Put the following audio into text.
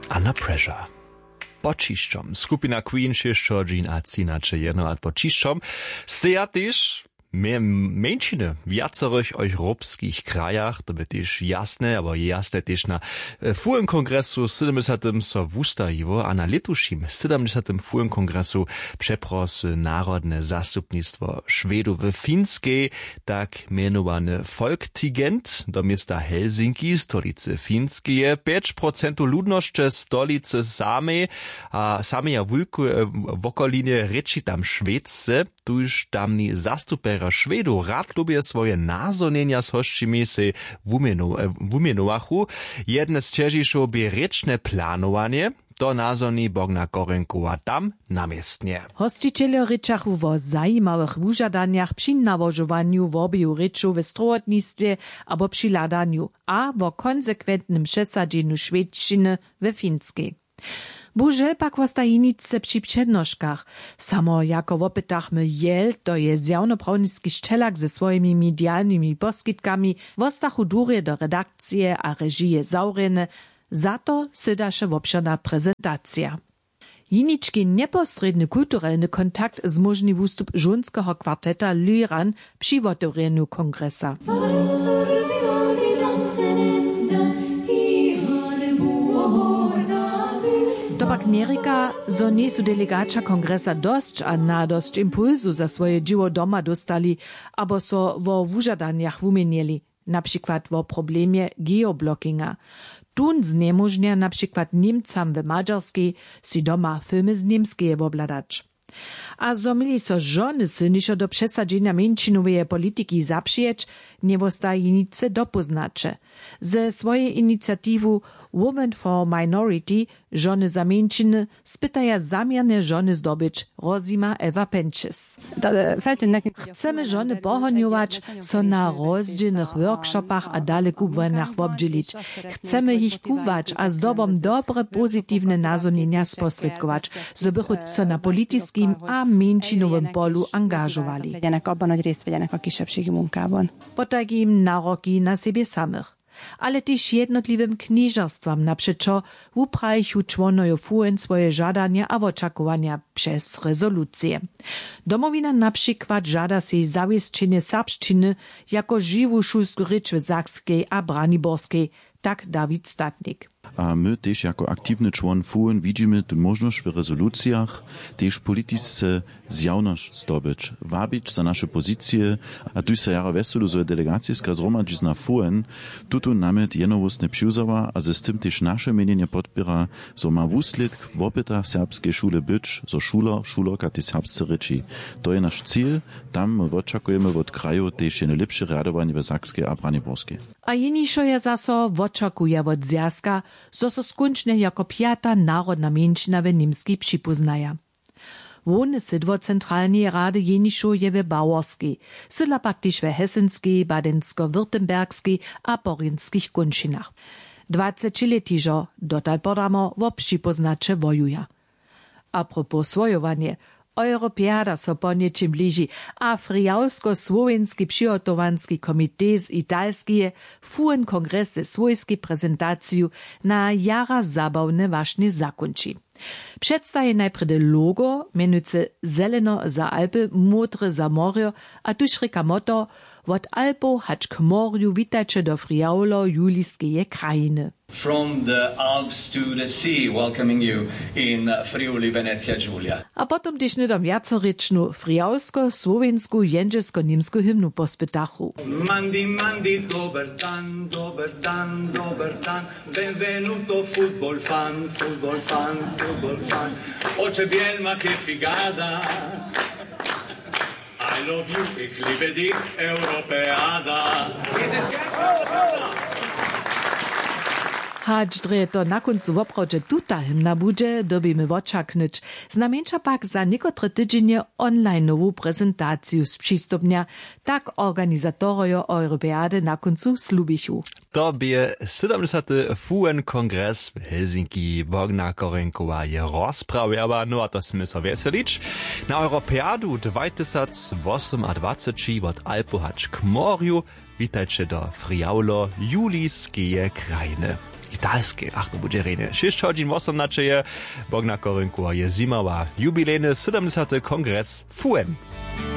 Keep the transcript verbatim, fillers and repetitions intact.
Under Pressure. Počišćom. Skupina Queen šešćo džin a cinače jedno ad počišćom. Steja też mehr Menschen w jacorych europskich krajach, to by też jasne, aber jasne też na fułem kongresu siedemdziesiątym so wustajiwo, a na letušim siedemdziesiątym fułem kongresu przepros narodne zastupnictwo Szwedów w Fińskiej, tak mianowany Folktigent do miasta Helsinki, stolicy fińskie, pięć procent ludności stolicy samej, a samej w okolinie reči tam szwedzce, tuż tamni zastuper Szwedu rad lubię swoje nazonienia z hościmi se wumienowachu. Jedne z cieżiszów by rečne planowanie, to nazoni Bogna Korenkowa tam namiestnie. Hosticiele ryczachu o zajimałych wużadaniach przy nawożowaniu w obiu ryczu w strojotnictwie albo przy ladaniu, a w konsekwentnym przesadzeniu szwedzczyny we fińskiej. Buże pak wostajinice przy przednożkach. Samo jako w opytachmy jel, to je zjawnopravnicki szczelak ze swoimi medialnymi poskitkami wostachu durje do redakcje a režije zaurene, za to sydaše wobšana prezentacja. Jiniczki nieposredny kulturalny kontakt zmożni wustup żunskeho kwarteta Lyran przy otworeniu kongresa. Topak nierika, zo niesu delegača kongresa dosć a na dosć impulsu za swoje dziwo doma dostali, abo so wo wużadanjach wumienieli, na przykład wo problemie geoblockinga. Tun zniemożnia na przykład Niemcam w Mađarskiej si doma filmy z niemskie wobladać. A zo mieli so żony silniejsze do przesadzenia męczinowej polityki zaprzeć, nie wostajinice dopoznacze. Ze swojej inicjatiwu Women for Minority, żony za męcziny, spytaja zamierne żony zdobyć, rozima Eva Penches. Chcemy żony pohoniować, so na rozdzielnych workshopach a dalej kubwanach wobdzielić. Chcemy ich kuwać, a zdobom dobre, pozytywne nazonienia sposredkować, zobychu co na polityskim a męczynowym polu angażowali. Potak im naroki na siebie samych. Ale też jednotliwym kniżarstwam naprzeczo uprawiają członojo fuен swoje żadania a oczekiwania przez rezolucje. Domowina na przykład żada się zawieszczenie serbszczyny jako żywą szulską rzecz w Sakskiej a Braniborskiej, tak Dawid Statnik. A my też jako aktywny człon fuen widzimy tu możliwość w rezolucjach też polityczne zjawność zdobyć, wabić za nasze pozycje, a tu się jara weselu zoje delegacyjska zromadzi na fuen, tutu namiet jednowostne przyuzawa, a ze z tym też nasze mienienie podpiera, so ma wuslit w opytach serbskiej szule być, so szula, szulorka te serbsce reči. To je nasz cel, tam my oczekujemy od kraju też jedno lepsze radowanie w Sakskiej a Braniborskiej. A jeniszo je zaso oczekuje od zjazka, zo so skunčne jako pjata narodna menšina v Nimski připoznaja. Wone sydwo centralnej rady jeniszo je w Baworskiej, sydla pak tiž w Hesenskiej, Badensko-Württemberskiej a Porinskich kunšinach. dwadziećiletižo dotal podamo wo připoznače vojuja. Apropos svojowanie, Europeada so po niečim blíži a Friausko-Slovenski přihotovanski komité z Italskie fujen kongres ze svojski prezentaciju na jara zabawne vašne zakonči. Przedstaje najprede logo, menujúce zeleno za Alpy, modre za morje a tuž reka moto od Alpov hač k morju witajcie do Friaulo julijskeje krajiny. From the Alps to the sea, welcoming you in Friuli, Venezia, Giulia. A potom też nedom jacorycznu friausko-słowensku, jędrzesko-niemsku hymnu pospytachu. Mandi, mandi, dober dan, dober dan, dober dan, benvenuto football fan, football fan, football fan, oče bielma che figada. I love you, ich liebe dich, Europeada. Is it catchy? Hać dre to na końcu w oprodzie tuta hymna budże, dobimy oczaknyć. Znamienča pak za niekotre tydzienie online-nową prezentację z przystupnia, tak organizatorojo Europeady na końcu slubichu. To bie siedemdziesiąty fujen kongres w Helsinki. Bogna Korenkowa je rozprawiała, no a to sme so veselić. Na Europeadu dwa tysiące osiemnадцать od Alpu hač k morju, witajcie do Friaulo, julijskie krajiny. italskiej. Ach, to będzie rene. sześć godzin osiem naczyje, Bogna Korynku, je zimowa jubilejny siedemdziesiąty kongres F U E M.